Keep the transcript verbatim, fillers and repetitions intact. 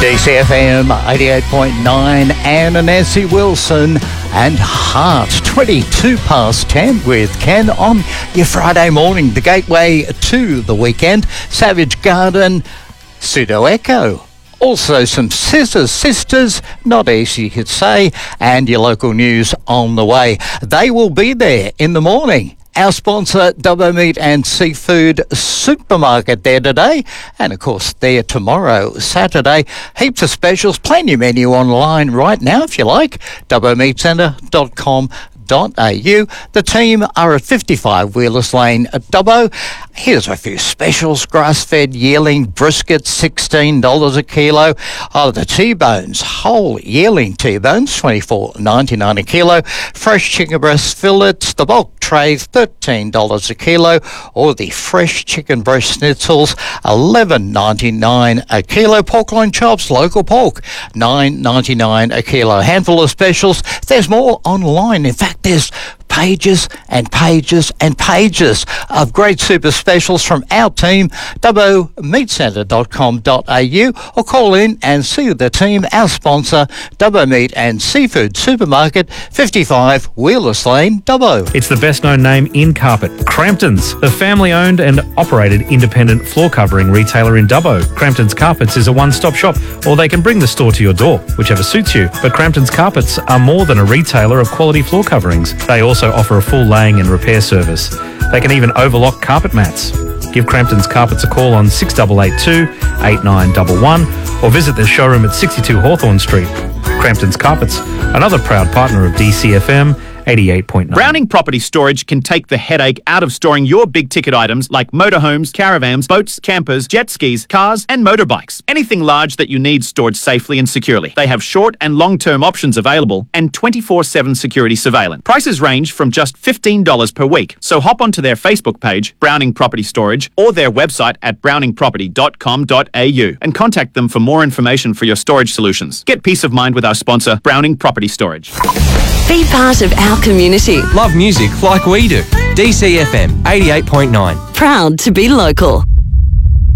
D C F M eighty-eight point nine, Anna Nancy Wilson and Heart. twenty-two past ten with Ken on your Friday morning, the gateway to the weekend. Savage Garden, Pseudo Echo. Also some Scissors Sisters, not easy you could say, and your local news on the way. They will be there in the morning. Our sponsor, Dubbo Meat and Seafood Supermarket, there today. And, of course, there tomorrow, Saturday. Heaps of specials, plenty of menu online right now, if you like. dubbo meat centre dot com dot a u. The team are at fifty-five Wheelers Lane at Dubbo. Here's a few specials. Grass-fed yearling brisket, sixteen dollars a kilo. Oh, the T-bones, whole yearling T-bones, twenty-four ninety-nine a kilo. Fresh chicken breast fillets, the bulk trays, thirteen dollars a kilo. Or the fresh chicken breast schnitzels, eleven ninety-nine a kilo. Pork loin chops, local pork, nine ninety-nine a kilo. Handful of specials. There's more online. In fact, there's pages and pages and pages of great super specials from our team. dubbo meat centre dot com dot a u, or call in and see the team, our sponsor, Dubbo Meat and Seafood Supermarket, fifty-five Wheelers Lane, Dubbo. It's the best known name in carpet, Crampton's, the family-owned and operated independent floor covering retailer in Dubbo. Crampton's Carpets is a one-stop shop, or they can bring the store to your door, whichever suits you. But Crampton's Carpets are more than a retailer of quality floor coverings. They also offer a full laying and repair service. They can even overlock carpet mats. Give Crampton's Carpets a call on six eight eight two, eight nine one one or visit their showroom at sixty-two Hawthorne Street. Crampton's Carpets, another proud partner of D C F M eighty-eight point nine. Browning Property Storage can take the headache out of storing your big-ticket items like motorhomes, caravans, boats, campers, jet skis, cars, and motorbikes. Anything large that you need stored safely and securely. They have short and long-term options available and twenty-four seven security surveillance. Prices range from just fifteen dollars per week. So hop onto their Facebook page, Browning Property Storage, or their website at browning property dot com dot a u and contact them for more information for your storage solutions. Get peace of mind with our sponsor, Browning Property Storage. Be part of our community. Love music like we do. D C F M eighty-eight point nine. Proud to be local.